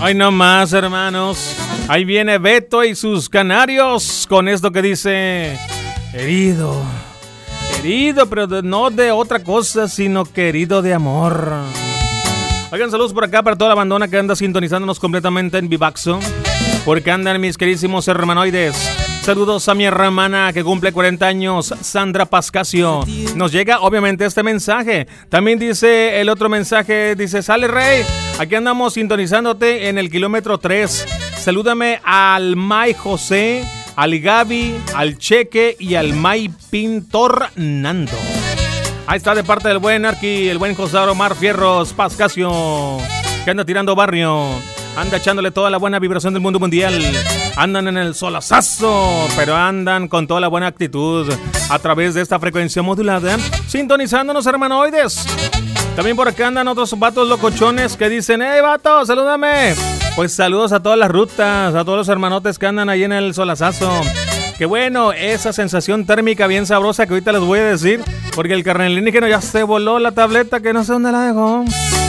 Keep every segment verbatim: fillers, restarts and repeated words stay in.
Ay, no más, hermanos. Ahí viene Beto y sus canarios con esto que dice: herido, herido, pero de, no de otra cosa, sino que herido de amor. Oigan, saludos por acá para toda la bandona que anda sintonizándonos completamente en Vivaxo, porque andan mis queridísimos hermanoides. Saludos a mi hermana que cumple cuarenta años, Sandra Pascasio. Nos llega obviamente este mensaje. También dice el otro mensaje, dice: sale Rey, aquí andamos sintonizándote en el kilómetro tres. Salúdame al May José, al Gaby, al Cheque y al May Pintor Nando. Ahí está de parte del buen Arqui, el buen José Omar Fierros Pascasio, que anda tirando barrio. Anda echándole toda la buena vibración del mundo mundial. Andan en el solazazo, pero andan con toda la buena actitud a través de esta frecuencia modulada, sintonizándonos, hermanoides. También por acá andan otros vatos locochones que dicen: ¡hey, vato, salúdame! Pues saludos a todas las rutas, a todos los hermanotes que andan ahí en el solazazo. Que bueno, esa sensación térmica bien sabrosa que ahorita les voy a decir, porque el carnalígeno ya se voló la tableta que no sé dónde la dejó.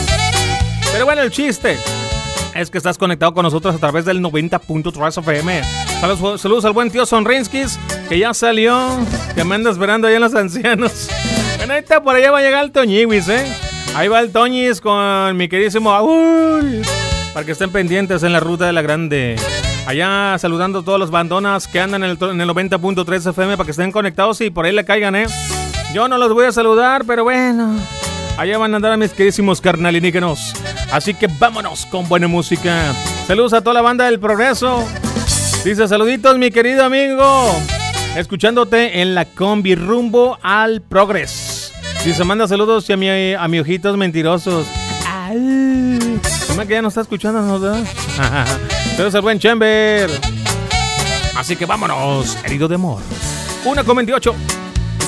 Pero bueno, el chiste es que estás conectado con nosotros a través del noventa punto tres F M. Saludos, saludos al buen tío Sonrinskis, que ya salió, que me anda esperando ahí en los ancianos. Bueno, ahorita por allá va a llegar el Toñiwis, ¿eh? Ahí va el Toñis con mi queridísimo Aul, para que estén pendientes en la ruta de la grande. Allá saludando a todos los bandonas que andan en el, en el noventa punto tres F M, para que estén conectados y por ahí le caigan, ¿eh? Yo no los voy a saludar, pero bueno, allá van a andar a mis queridísimos carnaliníquenos. Así que vámonos con buena música. Saludos a toda la banda del Progreso. Dice: saluditos, mi querido amigo, escuchándote en la combi rumbo al Progres. Dice: manda saludos a mi, a mi ojitos mentirosos. Ay, ¿cómo que ya no está escuchando, no? Saludos al buen Chamber. Así que vámonos, herido de amor. una con veintiocho.